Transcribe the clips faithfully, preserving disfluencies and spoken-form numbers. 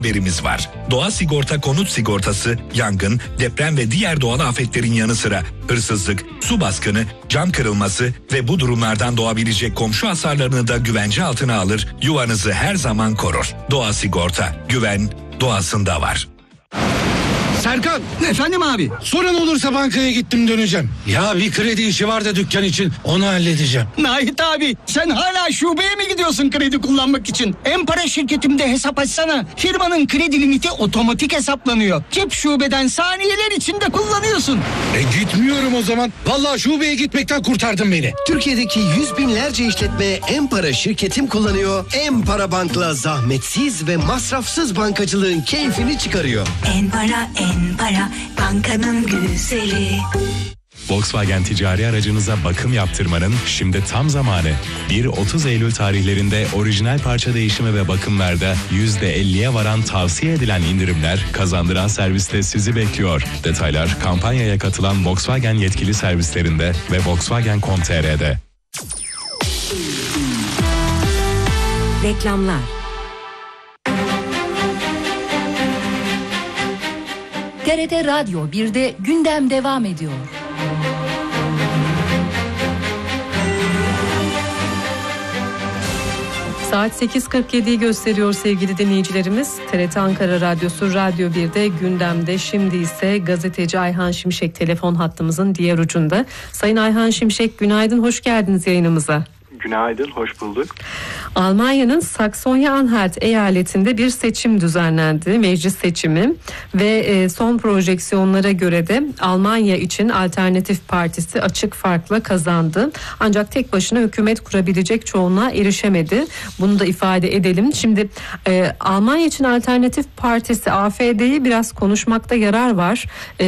Haberimiz var. Doğa Sigorta Konut Sigortası, yangın, deprem ve diğer doğal afetlerin yanı sıra hırsızlık, su baskını, cam kırılması ve bu durumlardan doğabilecek komşu hasarlarını da güvence altına alır, yuvanızı her zaman korur. Doğa Sigorta, güven doğasında var. Serkan! Efendim abi? Sorun olursa bankaya gittim döneceğim. Ya bir kredi işi var da dükkan için, onu halledeceğim. Nahit abi, sen hala şubeye mi gidiyorsun kredi kullanmak için? En-Para şirketimde hesap açsana. Firmanın kredi limiti otomatik hesaplanıyor. Cep şubeden saniyeler içinde kullanıyorsun. E gitmiyorum o zaman. Vallahi şubeye gitmekten kurtardın beni. Türkiye'deki yüz binlerce işletme En-Para şirketim kullanıyor. En-Para Bank'la zahmetsiz ve masrafsız bankacılığın keyfini çıkarıyor. En-Para, En-Para, bankanın güzeli. Volkswagen ticari aracınıza bakım yaptırmanın şimdi tam zamanı. bir otuz Eylül tarihlerinde orijinal parça değişimi ve bakımlarda yüzde elliye varan tavsiye edilen indirimler kazandıran serviste sizi bekliyor. Detaylar kampanyaya katılan Volkswagen yetkili servislerinde ve volkswagen nokta com nokta t r'de. Reklamlar. T R T Radyo birde gündem devam ediyor. Saat sekiz kırk yediyi gösteriyor sevgili dinleyicilerimiz. T R T Ankara Radyosu Radyo birde gündemde, şimdi ise gazeteci Ayhan Şimşek telefon hattımızın diğer ucunda. Sayın Ayhan Şimşek, günaydın, hoş geldiniz yayınımıza. Günaydın, hoş bulduk. Almanya'nın Saksonya-Anhalt eyaletinde bir seçim düzenlendi, meclis seçimi ve son projeksiyonlara göre de Almanya için Alternatif Partisi açık farkla kazandı. Ancak tek başına hükümet kurabilecek çoğunluğa erişemedi. Bunu da ifade edelim. Şimdi e, Almanya için Alternatif Partisi A F D'yi biraz konuşmakta yarar var. E,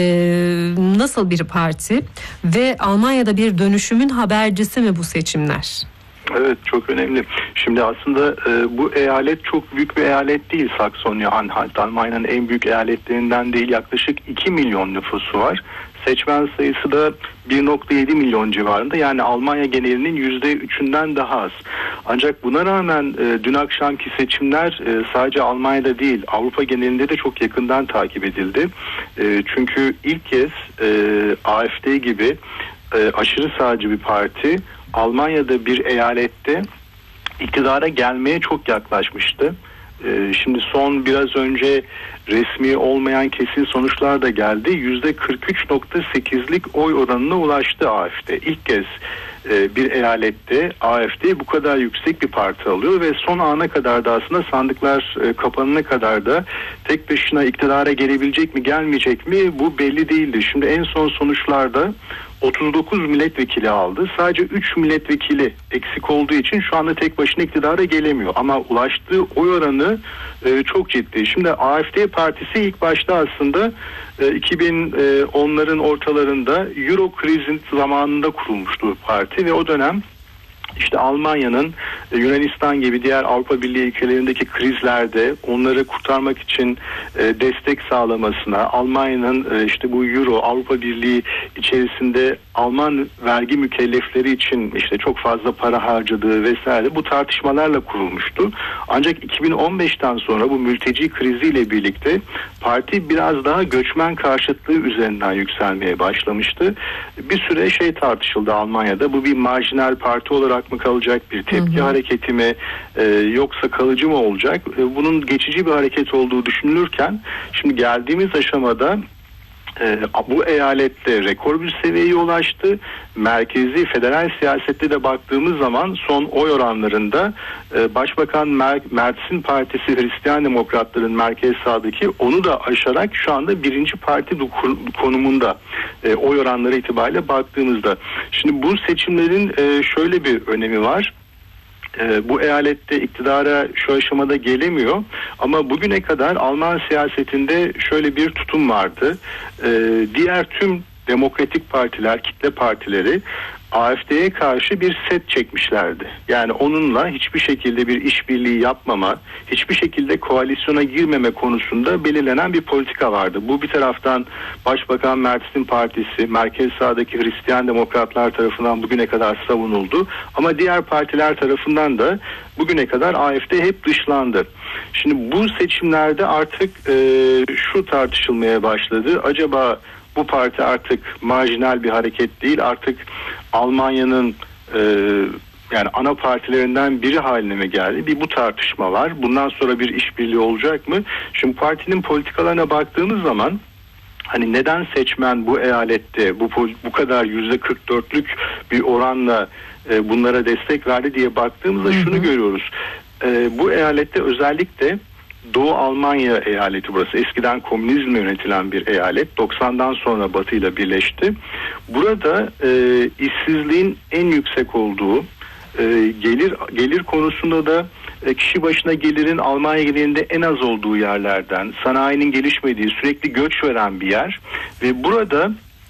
nasıl bir parti ve Almanya'da bir dönüşümün habercisi mi bu seçimler? Evet, çok önemli. Şimdi aslında e, bu eyalet çok büyük bir eyalet değil, Saksonya-Anhalt. Almanya'nın en büyük eyaletlerinden değil, yaklaşık iki milyon nüfusu var. Seçmen sayısı da bir virgül yedi milyon civarında, yani Almanya genelinin yüzde üçünden daha az. Ancak buna rağmen e, dün akşamki seçimler e, sadece Almanya'da değil, Avrupa genelinde de çok yakından takip edildi. E, çünkü ilk kez e, A F D gibi e, aşırı sağcı bir parti Almanya'da bir eyalette iktidara gelmeye çok yaklaşmıştı. Ee, şimdi son biraz önce resmi olmayan kesin sonuçlar da geldi. yüzde kırk üç virgül sekizlik oy oranına ulaştı A F D. İlk kez e, bir eyalette A F D bu kadar yüksek bir parti alıyor ve son ana kadar da aslında sandıklar e, kapanana kadar da tek başına iktidara gelebilecek mi gelmeyecek mi bu belli değildi. Şimdi en son sonuçlarda otuz dokuz milletvekili aldı. Sadece üç milletvekili eksik olduğu için şu anda tek başına iktidara gelemiyor. Ama ulaştığı oy oranı e, çok ciddi. Şimdi A F D partisi ilk başta aslında e, iki bin onların ortalarında Euro krizin zamanında kurulmuştu bu parti ve o dönem İşte Almanya'nın Yunanistan gibi diğer Avrupa Birliği ülkelerindeki krizlerde onları kurtarmak için destek sağlamasına, Almanya'nın işte bu Euro, Avrupa Birliği içerisinde Alman vergi mükellefleri için işte çok fazla para harcadığı vesaire bu tartışmalarla kurulmuştu. Ancak iki bin on beşten sonra bu mülteci kriziyle birlikte parti biraz daha göçmen karşıtlığı üzerinden yükselmeye başlamıştı. Bir süre şey tartışıldı Almanya'da, bu bir marjinal parti olarak mı kalacak, bir tepki hı hı. hareketi mi e, yoksa kalıcı mı olacak? E, bunun geçici bir hareket olduğu düşünülürken şimdi geldiğimiz aşamada e, bu eyalette rekor bir seviyeye ulaştı. Merkezi federal siyasette de baktığımız zaman son oy oranlarında e, Başbakan Mer- Mertz'in partisi Hristiyan Demokratların merkez sağdaki onu da aşarak şu anda birinci parti konumunda e, oy oranları itibariyle baktığımızda. Şimdi bu seçimlerin e, şöyle bir önemi var. E, bu eyalette iktidara şu aşamada gelemiyor ama bugüne kadar Alman siyasetinde şöyle bir tutum vardı. E, diğer tüm demokratik partiler, kitle partileri A F D'ye karşı bir set çekmişlerdi. Yani onunla hiçbir şekilde bir işbirliği yapmama, hiçbir şekilde koalisyona girmeme konusunda belirlenen bir politika vardı. Bu bir taraftan Başbakan Mertz'in partisi, merkez sağdaki Hristiyan Demokratlar tarafından bugüne kadar savunuldu. Ama diğer partiler tarafından da bugüne kadar A F D hep dışlandı. Şimdi bu seçimlerde artık e, şu tartışılmaya başladı. Acaba bu parti artık marjinal bir hareket değil, artık Almanya'nın e, yani ana partilerinden biri haline mi geldi? Bir bu tartışma var. Bundan sonra bir işbirliği olacak mı? Şimdi partinin politikalarına baktığımız zaman hani neden seçmen bu eyalette bu bu kadar yüzde kırk dörtlük bir oranla e, bunlara destek verdi diye baktığımızda hı hı. şunu görüyoruz. E, bu eyalette özellikle Doğu Almanya eyaleti burası. Eskiden komünizmle yönetilen bir eyalet. doksandan sonra Batı ile birleşti. Burada e, işsizliğin en yüksek olduğu, e, gelir gelir konusunda da e, kişi başına gelirin Almanya genelinde en az olduğu yerlerden, sanayinin gelişmediği, sürekli göç veren bir yer. Ve burada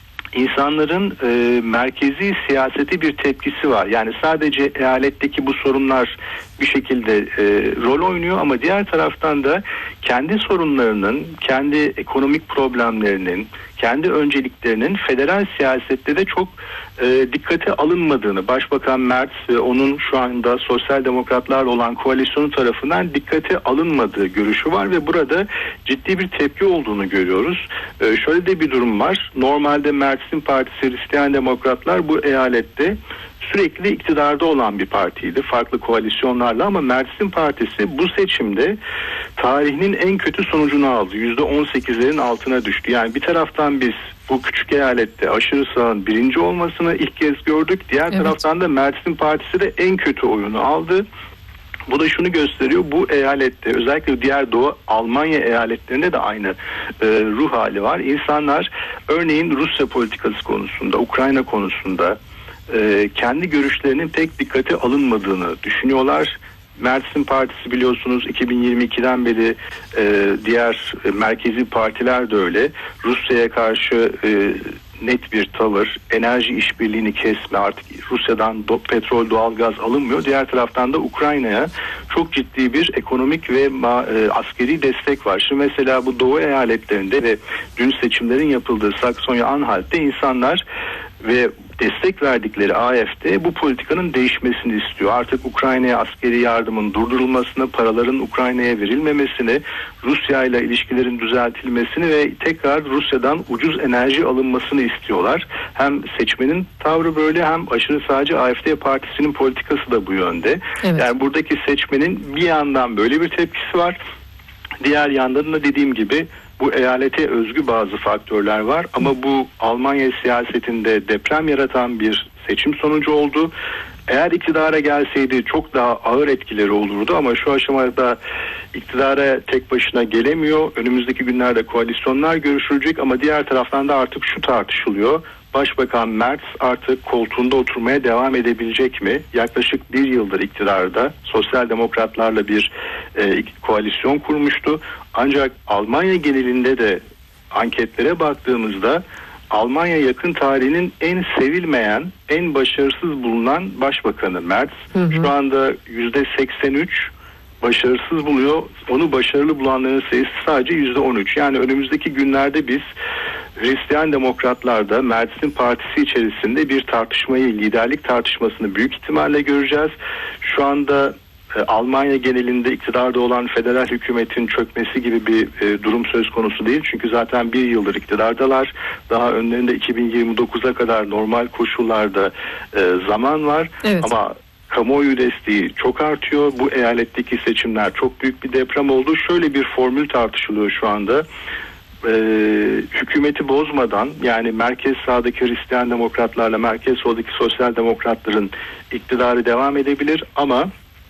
İnsanların e, merkezi siyasete bir tepkisi var. Yani sadece eyaletteki bu sorunlar bir şekilde e, rol oynuyor ama diğer taraftan da kendi sorunlarının, kendi ekonomik problemlerinin, kendi önceliklerinin federal siyasette de çok e, dikkate alınmadığını, Başbakan Merz ve onun şu anda sosyal demokratlarla olan koalisyonu tarafından dikkate alınmadığı görüşü var ve burada ciddi bir tepki olduğunu görüyoruz. E, şöyle de bir durum var. Normalde Merz'in partisi Hristiyan Demokratlar bu eyalette sürekli iktidarda olan bir partiydi. Farklı koalisyonlarla ama Merz'in partisi bu seçimde tarihinin en kötü sonucunu aldı. yüzde on sekizlerin altına düştü. Yani bir taraftan biz bu küçük eyalette aşırı sağın birinci olmasını ilk kez gördük. Diğer evet. taraftan da Merz'in partisi de en kötü oyunu aldı. Bu da şunu gösteriyor, bu eyalette özellikle diğer Doğu Almanya eyaletlerinde de aynı e, ruh hali var. İnsanlar örneğin Rusya politikası konusunda, Ukrayna konusunda e, kendi görüşlerinin pek dikkate alınmadığını düşünüyorlar. Merz'in partisi biliyorsunuz iki bin yirmi ikiden beri e, diğer e, merkezi partiler de öyle. Rusya'ya karşı e, net bir tavır, enerji işbirliğini kesme, artık Rusya'dan do- petrol, doğalgaz alınmıyor. Diğer taraftan da Ukrayna'ya çok ciddi bir ekonomik ve ma- e, askeri destek var. Şimdi mesela bu Doğu eyaletlerinde ve dün seçimlerin yapıldığı Saksonya-Anhalt'te insanlar ve destek verdikleri A F D bu politikanın değişmesini istiyor. Artık Ukrayna'ya askeri yardımın durdurulmasını, paraların Ukrayna'ya verilmemesini, Rusya ile ilişkilerin düzeltilmesini ve tekrar Rusya'dan ucuz enerji alınmasını istiyorlar. Hem seçmenin tavrı böyle, hem aşırı sağcı A F D partisinin politikası da bu yönde. Evet. Yani buradaki seçmenin bir yandan böyle bir tepkisi var. Diğer yandan da dediğim gibi bu eyalete özgü bazı faktörler var ama bu Almanya siyasetinde deprem yaratan bir seçim sonucu oldu. Eğer iktidara gelseydi çok daha ağır etkileri olurdu ama şu aşamada iktidara tek başına gelemiyor. Önümüzdeki günlerde koalisyonlar görüşülecek ama diğer taraftan da artık şu tartışılıyor. Başbakan Merz artık koltuğunda oturmaya devam edebilecek mi? Yaklaşık bir yıldır iktidarda sosyal demokratlarla bir e, koalisyon kurmuştu. Ancak Almanya genelinde de anketlere baktığımızda Almanya yakın tarihinin en sevilmeyen, en başarısız bulunan başbakanı Merz. Hı hı. Şu anda yüzde seksen üç başarısız buluyor. Onu başarılı bulanların sayısı sadece yüzde on üç. Yani önümüzdeki günlerde biz Hristiyan Demokratlar'da Merz'in partisi içerisinde bir tartışmayı, liderlik tartışmasını büyük ihtimalle göreceğiz. Şu anda e, Almanya genelinde iktidarda olan federal hükümetin çökmesi gibi bir e, durum söz konusu değil. Çünkü zaten bir yıldır iktidardalar. Daha önlerinde iki bin yirmi dokuza kadar normal koşullarda e, zaman var. Evet. Ama kamuoyu desteği çok artıyor. Bu eyaletteki seçimler çok büyük bir deprem oldu. Şöyle bir formül tartışılıyor şu anda. Ee, hükümeti bozmadan, yani merkez sağdaki Hristiyan Demokratlarla merkez soldaki Sosyal Demokratların iktidarı devam edebilir ama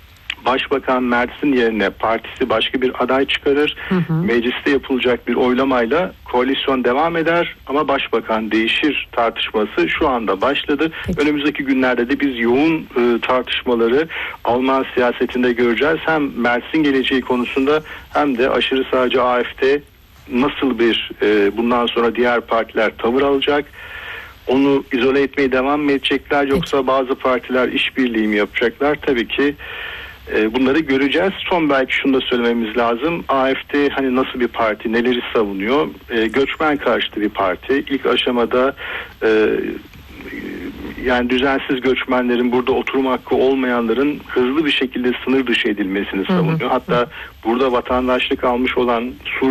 Başbakan Merz'in yerine partisi başka bir aday çıkarır. Hı hı. Mecliste yapılacak bir oylamayla koalisyon devam eder ama başbakan değişir tartışması şu anda başladı. Peki. Önümüzdeki günlerde de biz yoğun e, tartışmaları Alman siyasetinde göreceğiz. Hem Merz'in geleceği konusunda hem de aşırı sağcı A F D nasıl bir e, bundan sonra diğer partiler tavır alacak. onu izole etmeye devam mı edecekler yoksa bazı partiler işbirliği mi yapacaklar? Tabii ki e, bunları göreceğiz. Son belki şunu da söylememiz lazım. A F D hani nasıl bir parti, neleri savunuyor? E, göçmen karşıtı bir parti. İlk aşamada e, yani düzensiz göçmenlerin, burada oturum hakkı olmayanların hızlı bir şekilde sınır dışı edilmesini savunuyor. Hatta burada vatandaşlık almış olan Sur